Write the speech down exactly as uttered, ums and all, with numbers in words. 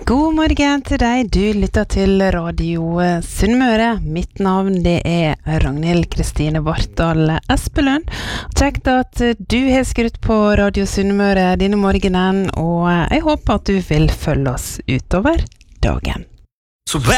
God morgen til deg, du lytter til Radio Sunnmøre. Mitt navn det er Ragnhild Kristine Bartdal Espelund. Kjekt at du har skrutt på Radio Sunnmøre denne morgenen, og jeg håper at du vil følge oss utover dagen. So